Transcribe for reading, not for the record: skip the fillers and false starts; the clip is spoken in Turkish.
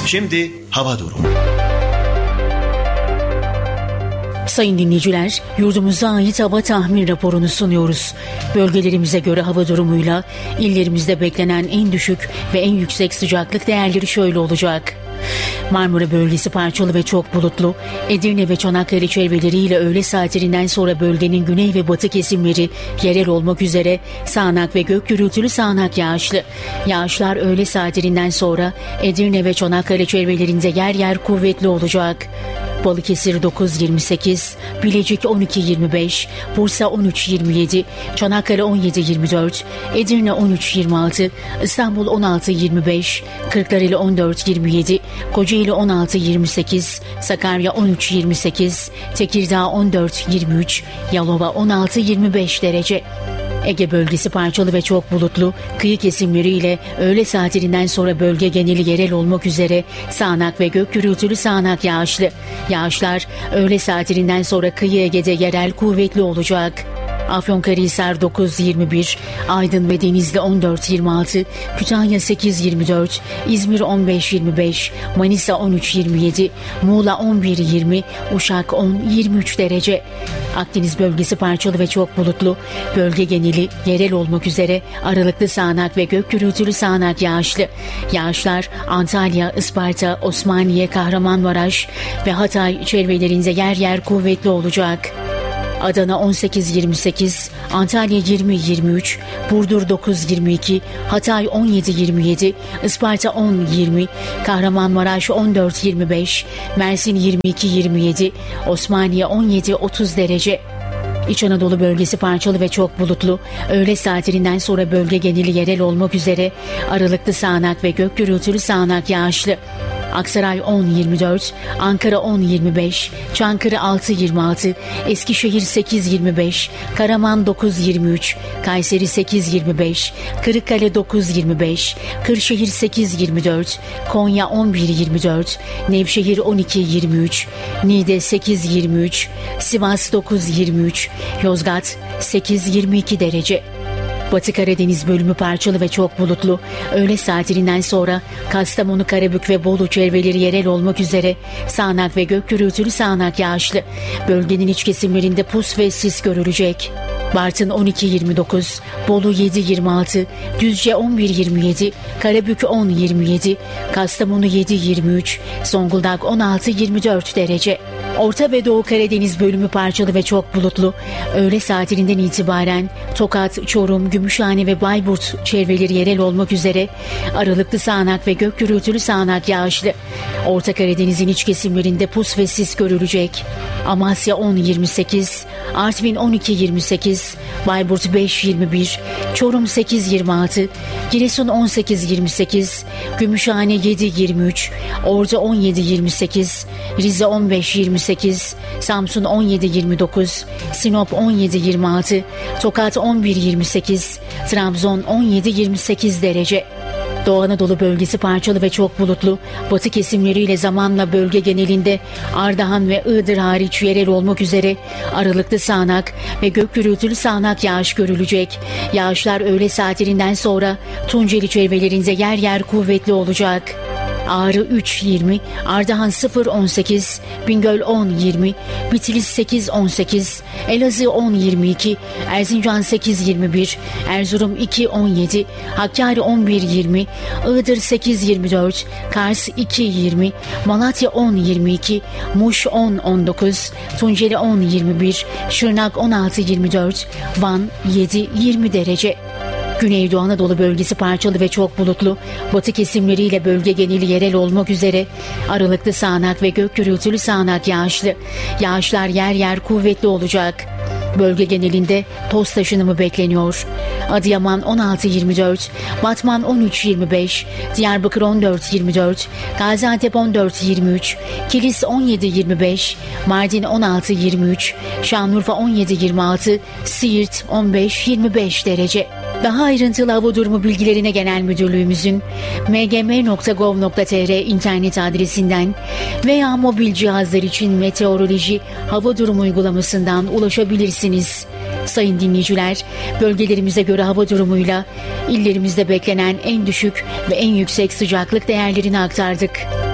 Şimdi hava durumu. Sayın dinleyiciler, yurdumuza ait hava tahmin raporunu sunuyoruz. Bölgelerimize göre hava durumuyla illerimizde beklenen en düşük ve en yüksek sıcaklık değerleri şöyle olacak. Marmara bölgesi parçalı ve çok bulutlu. Edirne ve Çanakkale çevreleriyle öğle saatlerinden sonra bölgenin güney ve batı kesimleri yerel olmak üzere sağanak ve gök gürültülü sağanak yağışlı. Yağışlar öğle saatlerinden sonra Edirne ve Çanakkale çevrelerinde yer yer kuvvetli olacak. Balıkesir 9-28, Bilecik 12-25, Bursa 13-27, Çanakkale 17-24, Edirne 13-26, İstanbul 16-25, Kırklareli 14-27, Kocaeli 16-28, Sakarya 13-28, Tekirdağ 14-23, Yalova 16-25 derece. Ege bölgesi parçalı ve çok bulutlu, kıyı kesimleriyle öğle saatlerinden sonra bölge geneli yerel olmak üzere sağanak ve gök gürültülü sağanak yağışlı. Yağışlar öğle saatlerinden sonra kıyı Ege'de yerel kuvvetli olacak. Afyonkarahisar 9-21, Aydın ve Denizli 14-26, Kütahya 8-24, İzmir 15-25, Manisa 13-27, Muğla 11-20, Uşak 10-23 derece. Akdeniz bölgesi parçalı ve çok bulutlu, bölge geneli yerel olmak üzere aralıklı sağanak ve gök gürültülü sağanak yağışlı. Yağışlar Antalya, Isparta, Osmaniye, Kahramanmaraş ve Hatay çevrelerinde yer yer kuvvetli olacak. Adana 18-28, Antalya 20-23, Burdur 9-22, Hatay 17-27, Isparta 10-20, Kahramanmaraş 14-25, Mersin 22-27, Osmaniye 17-30 derece. İç Anadolu bölgesi parçalı ve çok bulutlu, öğle saatlerinden sonra bölge geneli yerel olmak üzere aralıklı sağanak ve gök gürültülü sağanak yağışlı. Aksaray 10-24, Ankara 10-25, Çankırı 6-26, Eskişehir 8-25, Karaman 9-23, Kayseri 8-25, Kırıkkale 9-25, Kırşehir 8-24, Konya 11-24, Nevşehir 12-23, Niğde 8-23, Sivas 9-23, Yozgat 8-22 derece. Batı Karadeniz bölümü parçalı ve çok bulutlu. Öğle saatlerinden sonra Kastamonu, Karabük ve Bolu çevreleri yerel olmak üzere sağanak ve gök gürültülü sağanak yağışlı. Bölgenin iç kesimlerinde pus ve sis görülecek. Bartın 12-29, Bolu 7-26, Düzce 11-27, Karabük 10-27, Kastamonu 7-23, Zonguldak 16-24 derece. Orta ve Doğu Karadeniz bölümü parçalı ve çok bulutlu. Öğle saatlerinden itibaren Tokat, Çorum, Gümüşhane ve Bayburt çevreleri yerel olmak üzere aralıklı sağanak ve gök gürültülü sağanak yağışlı. Orta Karadeniz'in iç kesimlerinde pus ve sis görülecek. Amasya 10-28, Artvin 12-28, Bayburt 5-21, Çorum 8-26, Giresun 18-28, Gümüşhane 7-23, Ordu 17-28, Rize 15-28, Samsun 17-29, Sinop 17-26, Tokat 11-28, Trabzon 17-28 derece. Doğu Anadolu bölgesi parçalı ve çok bulutlu. Batı kesimleriyle zamanla bölge genelinde Ardahan ve Iğdır hariç yerel olmak üzere aralıklı sağanak ve gök gürültülü sağanak yağış görülecek. Yağışlar öğle saatlerinden sonra Tunceli çevrelerinde yer yer kuvvetli olacak. Ağrı 3-20, Ardahan 0-18, Bingöl 10-20, Bitlis 8-18, Elazığ 10-22, Erzincan 8-21, Erzurum 2-17, Hakkari 11-20, Iğdır 8-24, Kars 2-20, Malatya 10-22, Muş 10-19, Tunceli 10-21, Şırnak 16-24, Van 7-20 derece. Güneydoğu Anadolu bölgesi parçalı ve çok bulutlu. Batı kesimleriyle bölge geneli yerel olmak üzere aralıklı sağanak ve gök gürültülü sağanak yağışlı. Yağışlar yer yer kuvvetli olacak. Bölge genelinde toz taşınımı bekleniyor. Adıyaman 16-24, Batman 13-25, Diyarbakır 14-24, Gaziantep 14-23, Kilis 17-25, Mardin 16-23, Şanlıurfa 17-26, Siirt 15-25 derece. Daha ayrıntılı hava durumu bilgilerine Genel Müdürlüğümüzün mgm.gov.tr internet adresinden veya mobil cihazlar için meteoroloji hava durumu uygulamasından ulaşabilirsiniz. Sayın dinleyiciler, bölgelerimize göre hava durumuyla illerimizde beklenen en düşük ve en yüksek sıcaklık değerlerini aktardık.